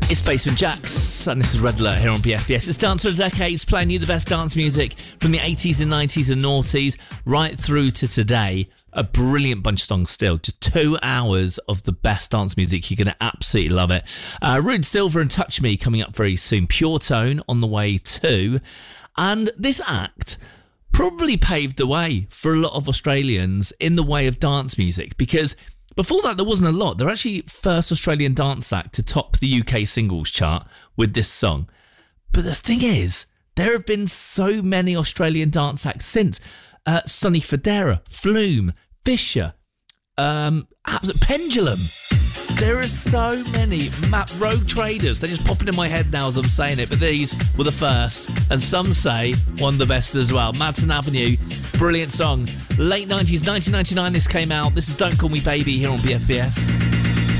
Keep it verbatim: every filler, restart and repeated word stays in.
It's Basement Jaxx, and this is Red Alert here on B F B S. It's Dance of the Decades, playing you the best dance music from the eighties and nineties and noughties right through to today. A brilliant bunch of songs still. Just two hours of the best dance music. You're going to absolutely love it. Uh, Rude Silver and Touch Me coming up very soon. Pure Tone on the way too. And this act probably paved the way for a lot of Australians in the way of dance music, because before that, there wasn't a lot. They're actually first Australian dance act to top the U K singles chart with this song. But the thing is, there have been so many Australian dance acts since. Uh, Sonny Fodera, Flume, Fisher, um, Pendulum. There are so many. Map Rogue Traders. They're just popping in my head now as I'm saying it. But these were the first. And some say one of the best as well. Madison Avenue. Brilliant song. Late nineties, nineteen ninety-nine this came out. This is Don't Call Me Baby here on B F B S.